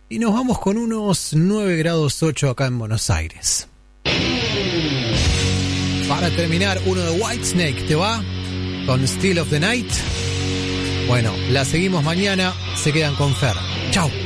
Y nos vamos con unos 9 grados 8 acá en Buenos Aires. Para terminar, uno de Whitesnake, ¿te va? Con Still of the Night. Bueno, la seguimos mañana. Se quedan con Fer. Chau.